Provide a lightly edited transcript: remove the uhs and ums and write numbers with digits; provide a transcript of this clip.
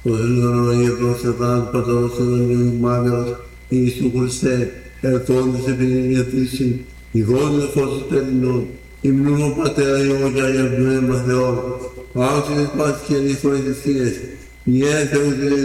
Προσφέρω για προστατά πατρός του Μάγας, Ιησού Χριστέ, ερθόντες επινεργετήσει, ηγόνιος φως τελεινών, υμνούμο Πατέρα Υιό και Αγία Πνεύμα Θεόν, άξινες πάσης και λίθο ειδησίες,